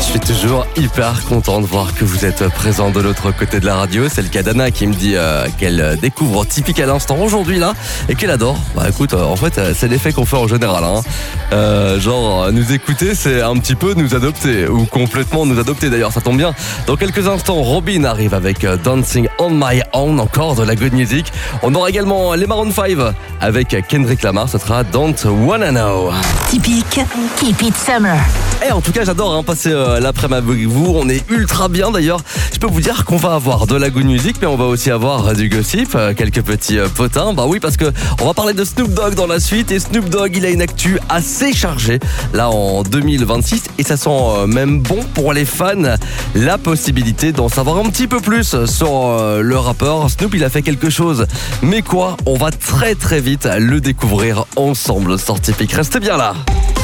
suis toujours hyper content de voir que vous êtes présent de l'autre côté de la radio. C'est le cas d'Anna qui me dit qu'elle découvre Typique à l'instant aujourd'hui là et qu'elle adore. Bah écoute, en fait c'est l'effet qu'on fait en général. Genre nous écouter, c'est un petit peu nous adopter ou complètement nous adopter d'ailleurs, ça tombe bien. Dans quelques instants, Robin arrive avec Dancing on My Own, encore de la good music. On aura également les Maroon 5 avec Kendrick Lamar, ce sera Don't Wanna Know. Typique, keep it summer. Et en tout cas, j'adore passer l'après-midi avec vous. On est ultra bien d'ailleurs. Je peux vous dire qu'on va avoir de la good music, mais on va aussi avoir du gossip, quelques petits potins. Bah oui, parce que on va parler de Snoop Dogg dans la suite. Et Snoop Dogg, il a une actu assez chargée là en 2026. Et ça sent même bon pour les fans. La possibilité d'en savoir un petit peu plus sur le rappeur. Snoop, il a fait quelque chose. Mais quoi? On va très très vite le découvrir ensemble. Sur Typique. Restez bien là.